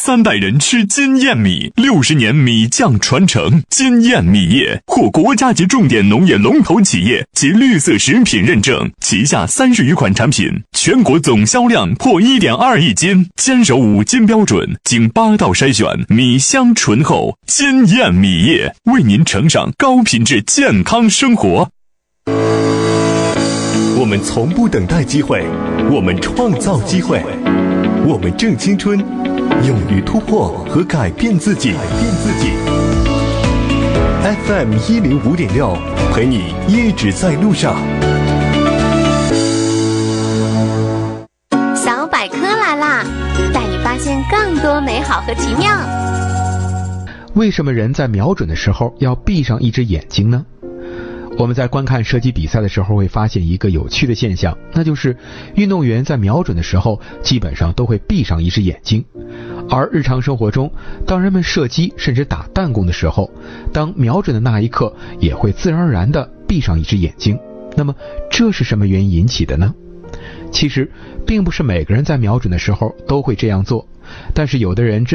3代人吃金燕米，60年米酱传承。金燕米业获国家级重点农业龙头企业及绿色食品认证，旗下30余款产品，全国总销量破1.2亿斤，坚守5金标准，经8道筛选，米香醇厚。金燕米业为您呈上高品质健康生活。 我们从不等待机会，我们创造机会，我们正青春，勇于突破和改变自己。FM 105.6，陪你一直在路上。 小百科来啦，带你发现更多美好和奇妙。 为什么人在瞄准的时候要闭上一只眼睛呢？我们在观看射击比赛的时候会发现一个有趣的现象，那就是运动员在瞄准的时候基本上都会闭上一只眼睛。而日常生活中，当人们射击甚至打弹弓的时候，当瞄准的那一刻也会自然而然地闭上一只眼睛。那么这是什么原因引起的呢？其实并不是每个人在瞄准的时候都会这样做，但是有的人